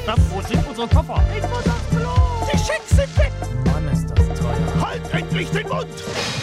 Verdammt, wo sind unsere Koffer? Ich muss aufs Klo! Die Schecks sind weg! Mann, ist das teuer. Halt endlich den Mund!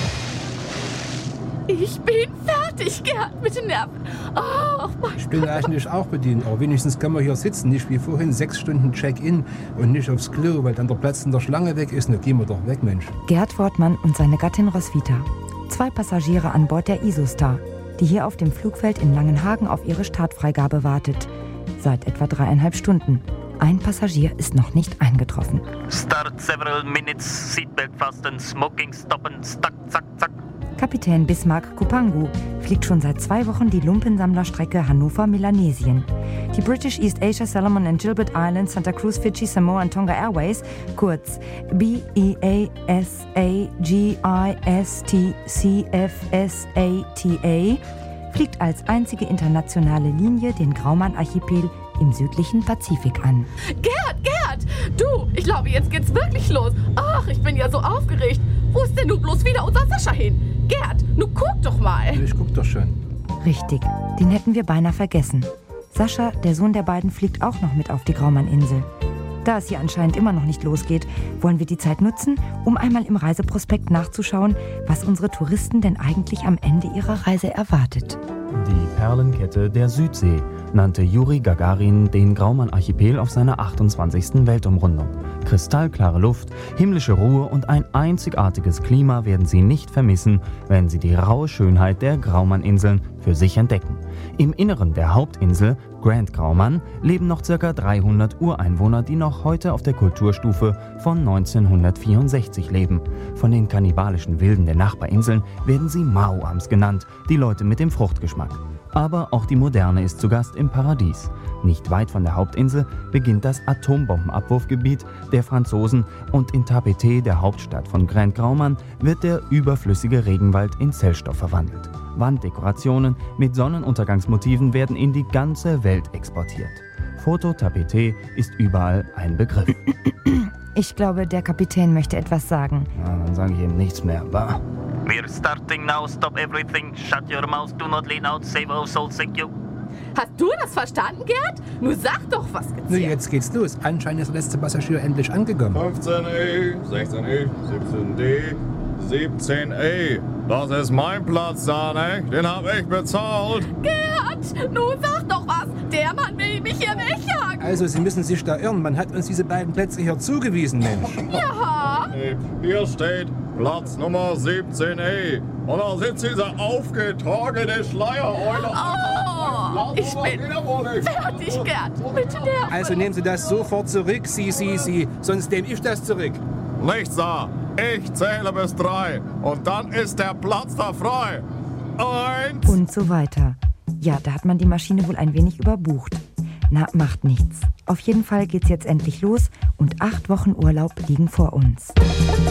Ich bin fertig, Gerd, mit den Nerven. Oh, mein Ich bin eigentlich auch bedient, aber wenigstens können wir hier sitzen, nicht wie vorhin 6 Stunden Check-in und nicht aufs Klo, weil dann der Platz in der Schlange weg ist. Na, gehen wir doch weg, Mensch. Gerd Wortmann und seine Gattin Roswitha. 2 Passagiere an Bord der Isostar, die hier auf dem Flugfeld in Langenhagen auf ihre Startfreigabe wartet. Seit etwa 3,5 Stunden. Ein Passagier ist noch nicht eingetroffen. Start several minutes, seatbelt fasten, smoking stoppen, zack, zack, zack. Kapitän Bismarck Kupangu fliegt schon seit 2 Wochen die Lumpensammlerstrecke Hannover-Melanesien. Die British East Asia, Solomon and Gilbert Islands, Santa Cruz, Fidschi, Samoa und Tonga Airways, kurz BEASAGISTCFSATA, fliegt als einzige internationale Linie den Graumann-Archipel im südlichen Pazifik an. Gerd, du, ich glaube, jetzt geht's wirklich los. Ach, ich bin ja so aufgeregt. Wo ist denn nun bloß wieder unser Sascha hin? Gerd, nun guck doch mal. Ich guck doch schon. Richtig, den hätten wir beinahe vergessen. Sascha, der Sohn der beiden, fliegt auch noch mit auf die Graumann-Insel. Da es hier anscheinend immer noch nicht losgeht, wollen wir die Zeit nutzen, um einmal im Reiseprospekt nachzuschauen, was unsere Touristen denn eigentlich am Ende ihrer Reise erwartet. Die Perlenkette der Südsee nannte Juri Gagarin den Graumann-Archipel auf seiner 28. Weltumrundung. Kristallklare Luft, himmlische Ruhe und ein einzigartiges Klima werden Sie nicht vermissen, wenn Sie die raue Schönheit der Graumann-Inseln für sich entdecken. Im Inneren der Hauptinsel, Grand Graumann, leben noch ca. 300 Ureinwohner, die noch heute auf der Kulturstufe von 1964 leben. Von den kannibalischen Wilden der Nachbarinseln werden sie Maoams genannt, die Leute mit dem Fruchtgeschmack. Aber auch die Moderne ist zu Gast im Paradies. Nicht weit von der Hauptinsel beginnt das Atombombenabwurfgebiet der Franzosen und in Tapeté, der Hauptstadt von Grand Graumann, wird der überflüssige Regenwald in Zellstoff verwandelt. Wanddekorationen mit Sonnenuntergangsmotiven werden in die ganze Welt exportiert. Foto-Tapeté ist überall ein Begriff. Ich glaube, der Kapitän möchte etwas sagen. Na, dann sage ich eben nichts mehr, wa? We're starting now, stop everything, shut your mouth, do not lean out, save our souls, thank you. Hast du das verstanden, Gerd? Nun sag doch, was gibt's Na, hier? jetzt geht's los. Anscheinend ist der letzte Passagier endlich angekommen. 15E, 16E, 17D, 17E. Das ist mein Platz da, ne? Den hab ich bezahlt. Gerd, nun sag doch was. Der Mann will mich hier wegjagen. Also, Sie müssen sich da irren. Man hat uns diese beiden Plätze hier zugewiesen, Mensch. Ja. Hier steht Platz Nummer 17E. Und da sitzt dieser aufgetorkelte Schleiereule. Oh, ich bin fertig, Gerd. Mit der Nerven. Also nehmen Sie das sofort zurück, Sie. Sonst nehme ich das zurück. Nichts da. Ich zähle bis 3. Und dann ist der Platz da frei. 1. Und so weiter. Ja, da hat man die Maschine wohl ein wenig überbucht. Na, macht nichts. Auf jeden Fall geht's jetzt endlich los und 8 Wochen Urlaub liegen vor uns.